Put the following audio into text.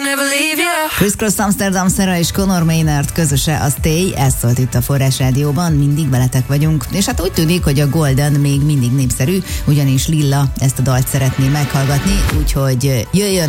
Chris Cross, Amsterdam, Sarah és Conor Maynard közöse a Stay, ez szólt itt a Forrás Rádióban, mindig veletek vagyunk, és hát úgy tűnik, hogy a Golden még mindig népszerű, ugyanis Lilla ezt a dalt szeretné meghallgatni, úgyhogy jöjjön